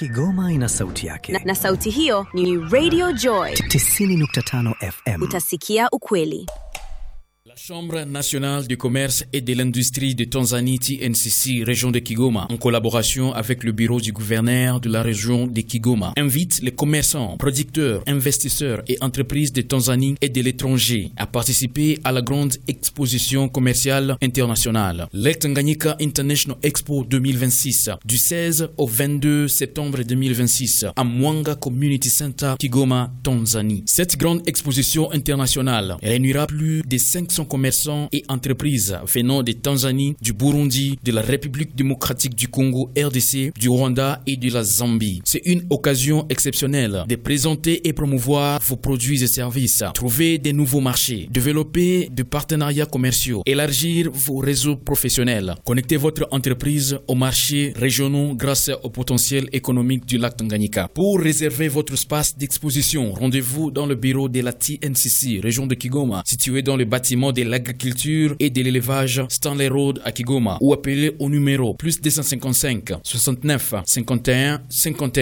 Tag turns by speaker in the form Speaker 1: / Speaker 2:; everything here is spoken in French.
Speaker 1: Kigoma ina sauti yake.
Speaker 2: Na sauti hiyo ni Radio Joy
Speaker 1: 90.5 FM.
Speaker 2: Utasikia ukweli.
Speaker 3: La Chambre nationale du commerce et de l'industrie de Tanzanie TNCC, région de Kigoma, en collaboration avec le bureau du gouverneur de la région de Kigoma, invite les commerçants, producteurs, investisseurs et entreprises de Tanzanie et de l'étranger à participer à la grande exposition commerciale internationale, le Tanganyika International Expo 2026, du 16 au 22 septembre 2026, à Mwanga Community Center, Kigoma, Tanzanie. Cette grande exposition internationale réunira plus de 500 commerçants et entreprises venant de Tanzanie, du Burundi, de la République démocratique du Congo, RDC, du Rwanda et de la Zambie. C'est une occasion exceptionnelle de présenter et promouvoir vos produits et services, trouver des nouveaux marchés, développer des partenariats commerciaux, élargir vos réseaux professionnels, connecter votre entreprise aux marchés régionaux grâce au potentiel économique du lac Tanganyika. Pour réserver votre espace d'exposition, rendez-vous dans le bureau de la TNCC, région de Kigoma, situé dans le bâtiment de l'agriculture et de l'élevage Stanley Road à Kigoma, ou appelez au numéro +255 69 51 51